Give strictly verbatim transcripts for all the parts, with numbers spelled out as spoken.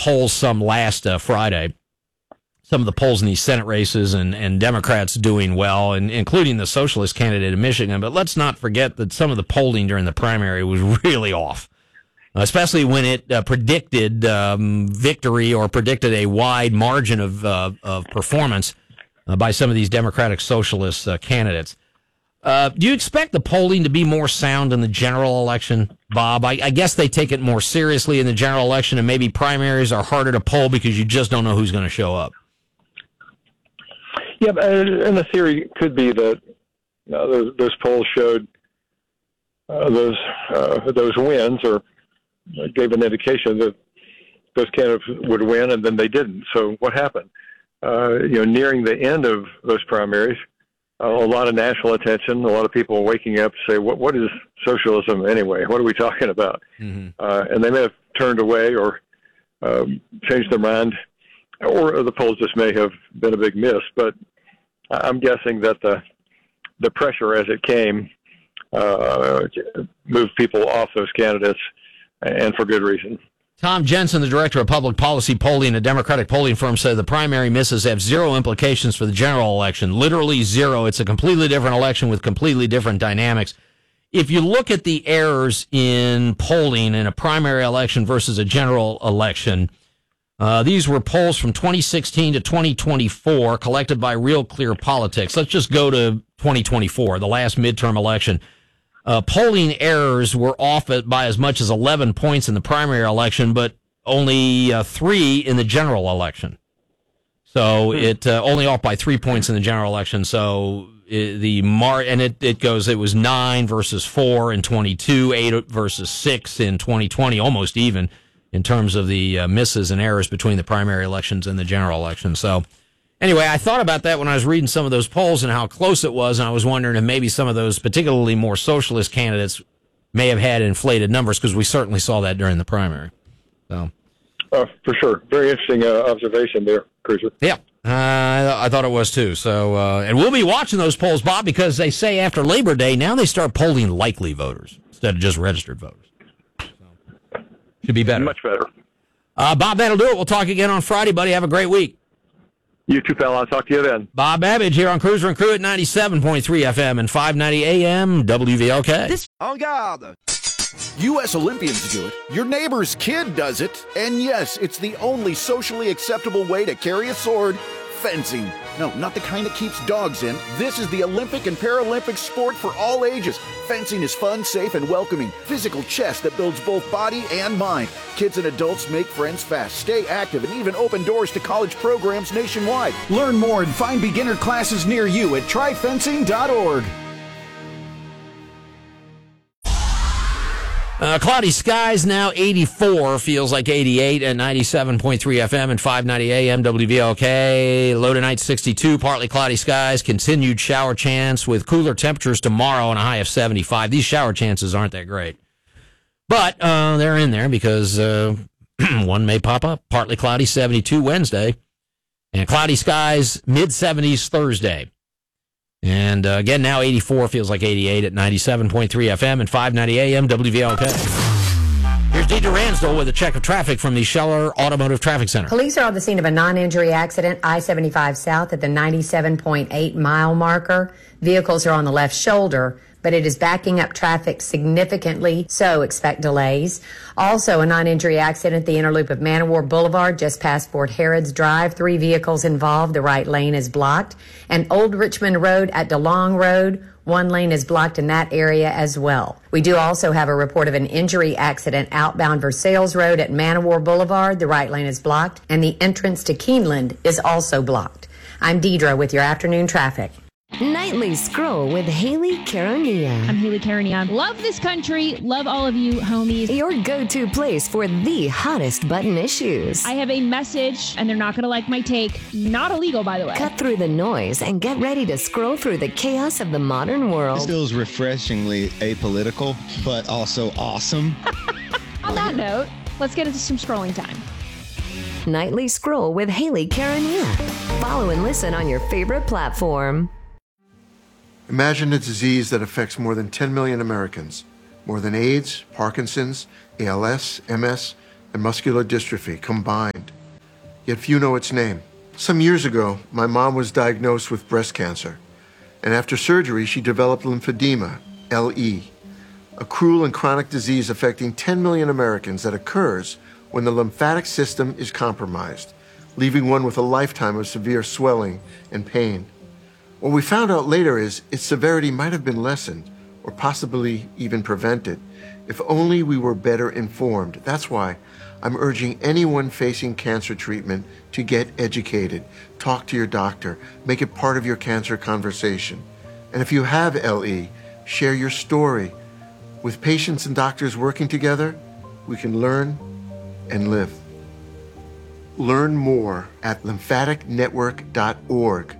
polls some last uh, Friday. Some of the polls in these Senate races and, and Democrats doing well, and including the socialist candidate in Michigan. But let's not forget that some of the polling during the primary was really off, especially when it uh, predicted um, victory or predicted a wide margin of, uh, of performance uh, by some of these Democratic socialist uh, candidates. Uh, do you expect the polling to be more sound in the general election, Bob? I, I guess they take it more seriously in the general election, and maybe primaries are harder to poll because you just don't know who's going to show up. Yeah, and the theory could be that you know, those, those polls showed uh, those uh, those wins, or gave an indication that those candidates would win, and then they didn't. So what happened? Uh, you know, nearing the end of those primaries, uh, a lot of national attention, a lot of people waking up to say, "What what is socialism anyway? What are we talking about?" Mm-hmm. Uh, and they may have turned away or um, changed their mind, or the polls just may have been a big miss. But I'm guessing that the the pressure as it came uh, moved people off those candidates, and for good reason. Tom Jensen, the director of public policy polling, a Democratic polling firm, said the primary misses have zero implications for the general election. Literally zero. It's a completely different election with completely different dynamics. If you look at the errors in polling in a primary election versus a general election, Uh, these were polls from twenty sixteen to twenty twenty-four collected by Real Clear Politics. Let's just go to twenty twenty-four, the last midterm election. Uh, polling errors were off by as much as eleven points in the primary election, but only uh, three in the general election. So it uh, only off by three points in the general election. So it, the mar and it, it goes, it was nine versus four in twenty-two, eight versus six in twenty twenty, almost even in terms of the uh, misses and errors between the primary elections and the general election. So anyway, I thought about that when I was reading some of those polls and how close it was, and I was wondering if maybe some of those particularly more socialist candidates may have had inflated numbers, because we certainly saw that during the primary. So, uh, for sure. Very interesting uh, observation there, Cruiser. Yeah, uh, I thought it was too. So, uh, and we'll be watching those polls, Bob, because they say after Labor Day, now they start polling likely voters instead of just registered voters. Should be better. Much better. Uh, Bob, that'll do it. We'll talk again on Friday, buddy. Have a great week. You too, pal. I'll talk to you then. Bob Babbage here on Cruiser and Crew at ninety-seven point three F M and five ninety A M W V L K. This en garde. U S Olympians do it. Your neighbor's kid does it. And yes, it's the only socially acceptable way to carry a sword. Fencing. No, not the kind that keeps dogs in. This is the Olympic and Paralympic sport for all ages. Fencing is fun, safe, and welcoming. Physical chess that builds both body and mind. Kids and adults make friends fast, stay active, and even open doors to college programs nationwide. Learn more and find beginner classes near you at try fencing dot org. Uh, cloudy skies now, eighty-four, feels like eighty-eight at ninety-seven point three F M and five ninety A M W V L K. Low tonight, sixty-two, partly cloudy skies, continued shower chance with cooler temperatures tomorrow and a high of seventy-five. These shower chances aren't that great, but uh, they're in there because uh, one may pop up. Partly cloudy, seventy-two Wednesday, and cloudy skies, mid-seventies Thursday. And uh, again, now eighty-four, feels like eighty-eight at ninety-seven point three F M and five ninety A M W V L K. Here's Deidre Ransdell with a check of traffic from the Scheller Automotive Traffic Center. Police are on the scene of a non-injury accident, I seventy-five south at the ninety-seven point eight mile marker. Vehicles are on the left shoulder, but it is backing up traffic significantly, so expect delays. Also, a non-injury accident at the inner loop of Man-O-War Boulevard, just past Fort Harrods Drive. Three vehicles involved. The right lane is blocked. And Old Richmond Road at DeLong Road, one lane is blocked in that area as well. We do also have a report of an injury accident outbound Versailles Road at Man-O-War Boulevard. The right lane is blocked, and the entrance to Keeneland is also blocked. I'm Deidre with your afternoon traffic. Nightly Scroll with Haley Caronia. I'm Haley Caronia. Love this country. Love all of you, homies. Your go-to place for the hottest button issues. I have a message, and they're not going to like my take. Not illegal, by the way. Cut through the noise and get ready to scroll through the chaos of the modern world. This feels refreshingly apolitical, but also awesome. On that note, let's get into some scrolling time. Nightly Scroll with Haley Caronia. Follow and listen on your favorite platform. Imagine a disease that affects more than ten million Americans, more than AIDS, Parkinson's, A L S, M S, and muscular dystrophy combined. yet few know its name. Some years ago, my mom was diagnosed with breast cancer, and after surgery, she developed lymphedema, L E, a cruel and chronic disease affecting ten million Americans that occurs when the lymphatic system is compromised, leaving one with a lifetime of severe swelling and pain. What we found out later is its severity might have been lessened or possibly even prevented if only we were better informed. That's why I'm urging anyone facing cancer treatment to get educated. Talk to your doctor. Make it part of your cancer conversation. And if you have L E, share your story. With patients and doctors working together, we can learn and live. Learn more at lymphatic network dot org.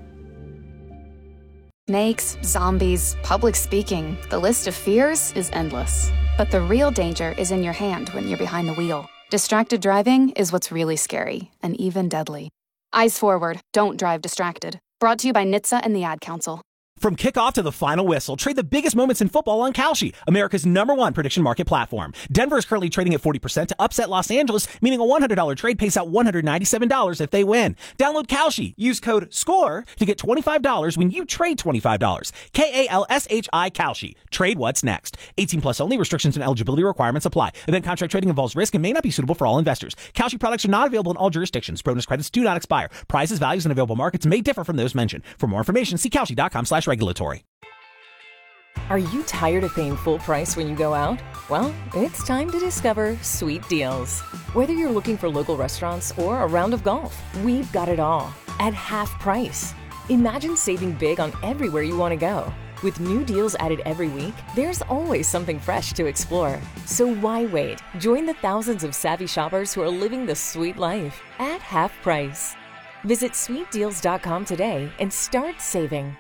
Snakes, zombies, public speaking, the list of fears is endless. But the real danger is in your hand when you're behind the wheel. Distracted driving is what's really scary and even deadly. Eyes forward, don't drive distracted. Brought to you by N H T S A and the Ad Council. From kickoff to the final whistle, trade the biggest moments in football on Kalshi, America's number one prediction market platform. Denver is currently trading at forty percent to upset Los Angeles, meaning a one hundred dollars trade pays out one hundred ninety-seven dollars if they win. Download Kalshi. Use code SCORE to get twenty-five dollars when you trade twenty-five dollars. K A L S H I Kalshi. Trade what's next. eighteen plus only. Restrictions and eligibility requirements apply. Event contract trading involves risk and may not be suitable for all investors. Kalshi products are not available in all jurisdictions. Bonus credits do not expire. Prices, values, and available markets may differ from those mentioned. For more information, see Kalshi dot com slash regulatory. Are you tired of paying full price when you go out? Well, it's time to discover Sweet Deals. Whether you're looking for local restaurants or a round of golf, we've got it all at half price. Imagine saving big on everywhere you want to go. With new deals added every week, there's always something fresh to explore. So why wait? Join the thousands of savvy shoppers who are living the sweet life at half price. Visit sweet deals dot com today and start saving.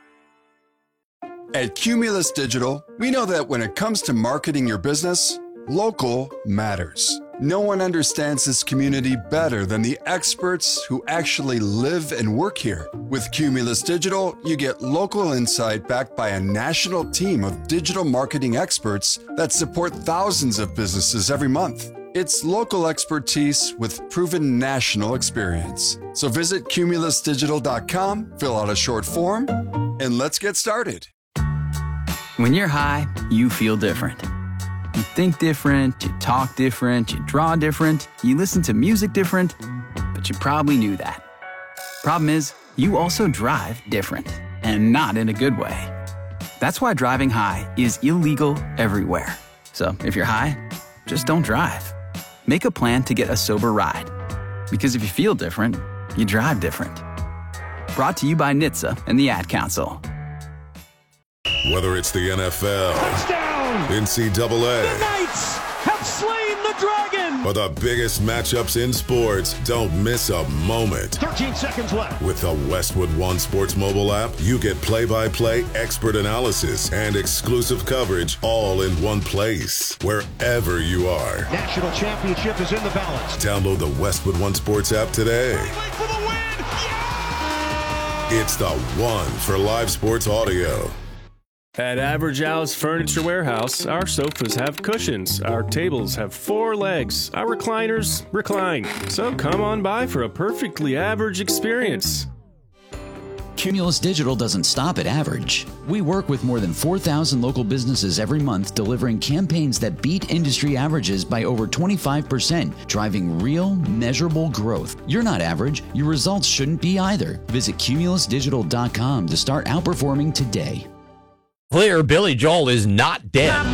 At Cumulus Digital, we know that when it comes to marketing your business, local matters. No one understands this community better than the experts who actually live and work here. With Cumulus Digital, you get local insight backed by a national team of digital marketing experts that support thousands of businesses every month. It's local expertise with proven national experience. So visit cumulus digital dot com, fill out a short form, and let's get started. When you're high, you feel different. You think different, you talk different, you draw different, you listen to music different, but you probably knew that. Problem is, you also drive different, and not in a good way. That's why driving high is illegal everywhere. So if you're high, just don't drive. Make a plan to get a sober ride. Because if you feel different, you drive different. Brought to you by N H T S A and the Ad Council. Whether it's the N F L, touchdown, N C double A, the Knights have slain the dragon, or the biggest matchups in sports, don't miss a moment. thirteen seconds left. With the Westwood One Sports mobile app, you get play-by-play, expert analysis, and exclusive coverage all in one place, wherever you are. National championship is in the balance. Download the Westwood One Sports app today. For the win. Yeah! It's the one for live sports audio. At Average Al's Furniture Warehouse, our sofas have cushions, our tables have four legs, our recliners recline. So come on by for a perfectly average experience. Cumulus Digital doesn't stop at average. We work with more than four thousand local businesses every month, delivering campaigns that beat industry averages by over twenty-five percent, driving real, measurable growth. You're not average. Your results shouldn't be either. Visit cumulus digital dot com to start outperforming today. Clear, Billy Joel is not dead.